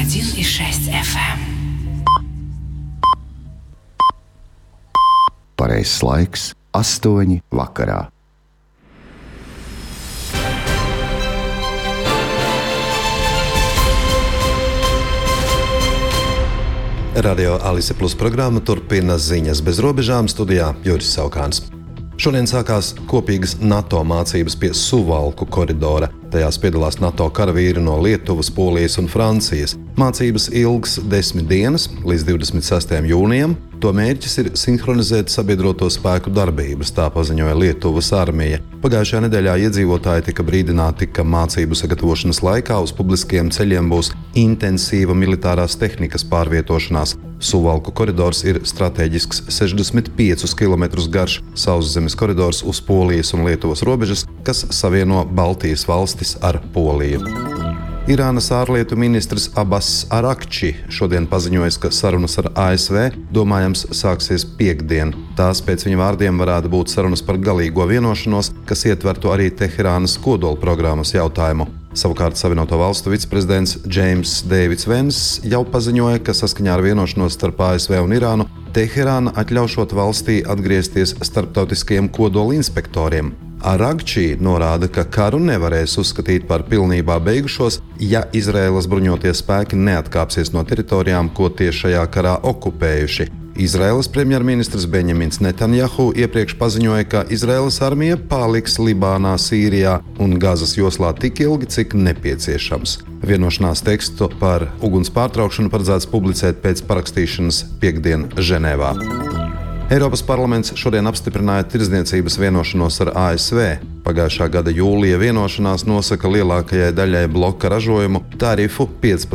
101,6 FM. Pareizs laiks - 8 vakarā. Radio Alise Plus programma turpina ziņas bez robežām, studijā Juris Saukāns. Šodien sākās kopīgas NATO mācības pie Suvalku koridora. Tajās piedalās NATO karavīri no Lietuvas, Polijas un Francijas. Mācības ilgs 10 dienas līdz 26. jūnijam. To mērķis ir sinhronizēt sabiedroto spēku darbības, tā paziņoja Lietuvas armija. Pagājušajā nedēļā iedzīvotāji tika brīdināti, ka mācību sagatavošanas laikā uz publiskiem ceļiem būs intensīva militārās tehnikas pārvietošanās. Suvalku koridors ir stratēģisks 65 km garš sauszemes koridors uz Polijas un Lietuvas robežas, kas savieno Baltijas valstis ar Poliju. Irānas ārlietu ministrs Abbas Arakči šodien paziņoja, ka sarunas ar ASV domājams sāksies piektdien. Tās pēc viņa vārdiem varētu būt sarunas par galīgo vienošanos, kas ietvertu arī Teherānas kodolprogrammas jautājumu. Savukārt Savienoto Valstu viceprezidents Džeims Deivids Vens jau paziņoja, ka saskaņā ar vienošanos starp ASV un Irānu Teherāna atļaušot valstī atgriezties starptautiskajiem kodola inspektoriem. Aragčī norāda, ka karu nevarēs uzskatīt par pilnībā beigušos, ja Izraēlas bruņotie spēki neatkāpsies no teritorijām, ko tie šajā karā okupējuši. Izraēlas premjerministrs Benjamins Netanjahu iepriekš paziņoja, ka Izraēlas armija paliks Libānā, Sīrijā un Gazas joslā tik ilgi, cik nepieciešams. Vienošanās tekstu par uguns pārtraukšanu paredzēts publicēt pēc parakstīšanas piektdien Ženēvā. Eiropas parlaments šodien apstiprināja tirdzniecības vienošanos ar ASV. Pagājušā gada jūlija vienošanās nosaka lielākajai daļai bloka ražojumu tarifu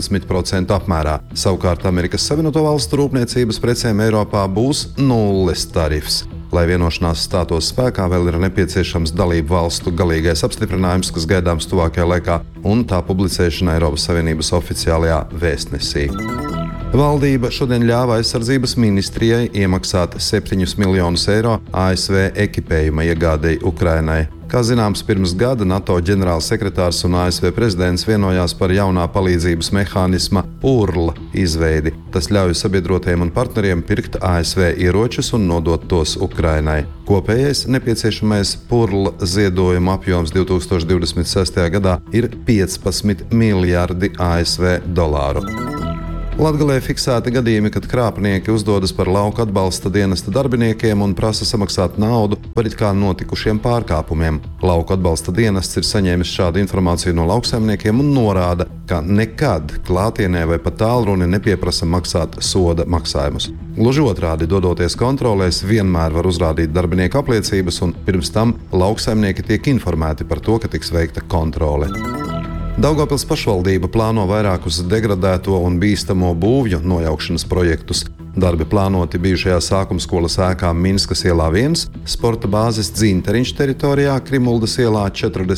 15% apmērā. Savukārt Amerikas Savienoto Valstu rūpniecības precēm Eiropā būs nulles tarifs. Lai vienošanās stātos spēkā, vēl ir nepieciešams dalību valstu galīgais apstiprinājums, kas gaidāms tuvākajā laikā, un tā publicēšana Eiropas Savienības oficiālajā vēstnesī. Valdība šodien ļāva aizsardzības ministrijai iemaksāt 7 miljonus eiro ASV ekipējuma iegādei Ukrainai. Kā zināms, pirms gada NATO ģenerālsekretārs un ASV prezidents vienojās par jaunā palīdzības mehānisma URL izveidi. Tas ļauj sabiedrotajiem un partneriem pirkt ASV ieročus un nodot tos Ukrainai. Kopējais nepieciešamais URL ziedojuma apjoms 2026. gadā ir 15 miljardi ASV dolāru. Latgalē fiksēti gadījumi, kad krāpnieki uzdodas par lauku atbalsta dienesta darbiniekiem un prasa samaksāt naudu par it kā notikušiem pārkāpumiem. Lauku atbalsta dienests ir saņēmis šādu informāciju no lauksaimniekiem un norāda, ka nekad klātienē vai pat tālruni nepieprasa maksāt soda maksājumus. Gluži otrādi, dodoties kontrolēs, vienmēr var uzrādīt darbinieku apliecības, un pirms tam lauksaimnieki tiek informēti par to, ka tiks veikta kontrole. Daugavpils pašvaldība plāno vairākus degradēto un bīstamo būvju nojaukšanas projektus. Darbi plānoti bijušajā sākumskolas ēkā Minskas ielā 1, sporta bāzes Dzinteriņš teritorijā Krimuldas ielā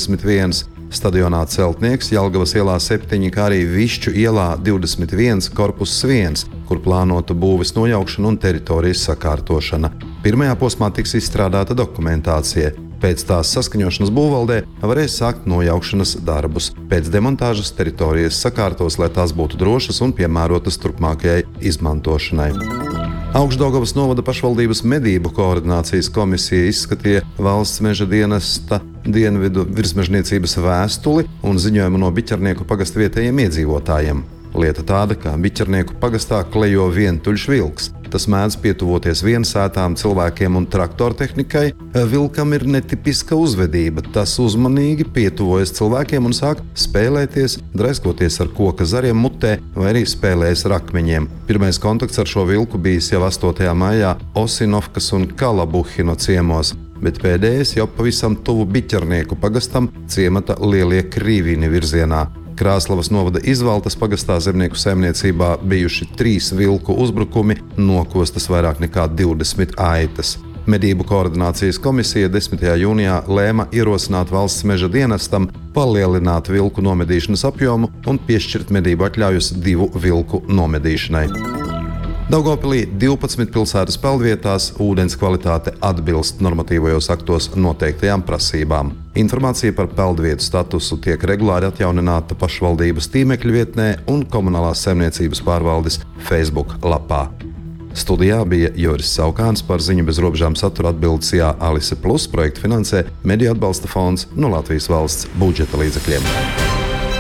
41, stadionā Celtnieks Jelgavas ielā 7, kā arī Višķu ielā 21, korpus 1, kur plānota būves nojaukšana un teritorijas sakārtošana. Pirmajā posmā tiks izstrādāta dokumentācija. Pēc tās saskaņošanas būvvaldē varēs sākt nojaukšanas darbus. Pēc demontāžas teritorijas sakārtos, lai tās būtu drošas un piemērotas turpmākajai izmantošanai. Augšdaugavas novada pašvaldības medību koordinācijas komisija izskatīja valsts meža dienesta dienvidu virsmežniecības vēstuli un ziņojumu no Biķernieku pagasta vietējiem iedzīvotājiem. Lieta tāda, ka Biķernieku pagastā klejo vientuļš vilks. Tas mēdz pietuvoties viensētām cilvēkiem un traktortehnikai. Vilkam ir netipiska uzvedība. Tas uzmanīgi pietuvojas cilvēkiem un sāk spēlēties, draiskoties ar koka zariem mutē vai arī spēlējas ar akmeņiem. Pirmais kontakts ar šo vilku bijis jau 8. maijā Osinovkas un Kalabuhino ciemos, bet pēdējais jau pavisam tuvu Biķernieku pagastam ciemata Lielie Krīvini virzienā. Krāslavas novada Izvaltas pagastā zemnieku saimniecībā bijuši 3 vilku uzbrukumi, nokostas vairāk nekā 20 aitas. Medību koordinācijas komisija 10. jūnijā lēma ierosināt valsts meža dienestam palielināt vilku nomedīšanas apjomu un piešķirt medību atļaujas 2 vilku nomedīšanai. Daugavpilī 12 pilsētas peldvietās ūdens kvalitāte atbilst normatīvajos aktos noteiktajām prasībām. Informācija par peldvietu statusu tiek regulāri atjaunināta pašvaldības tīmekļa vietnē un Komunālās saimniecības pārvaldes Facebook lapā. Studijā bija Juris Saukāns, par ziņu bez robežām satura atbildes ALISE Plus projektu finansē Mediju atbalsta fonds no Latvijas valsts budžeta līdzekļiem.